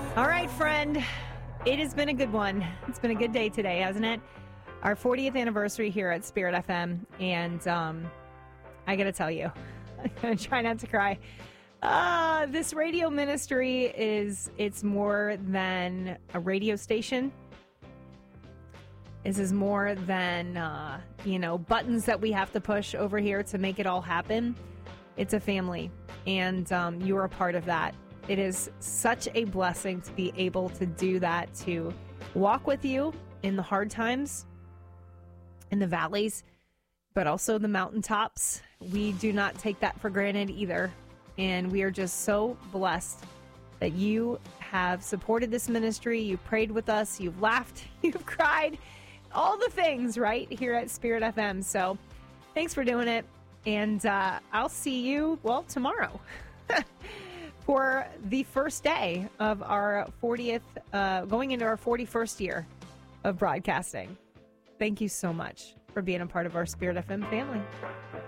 All right, friend. It has been a good one. It's been a good day today, hasn't it? Our 40th anniversary here at Spirit FM. And I got to tell you, I'm going to try not to cry. This radio ministry it's more than a radio station. This is more than, buttons that we have to push over here to make it all happen. It's a family, and you are a part of that. It is such a blessing to be able to do that, to walk with you in the hard times, in the valleys, but also the mountaintops. We do not take that for granted either. And we are just so blessed that you have supported this ministry. You prayed with us. You've laughed. You've cried. All the things, right, here at Spirit FM. So thanks for doing it. And I'll see you, tomorrow for the first day of our 40th, going into our 41st year of broadcasting. Thank you so much for being a part of our Spirit FM family.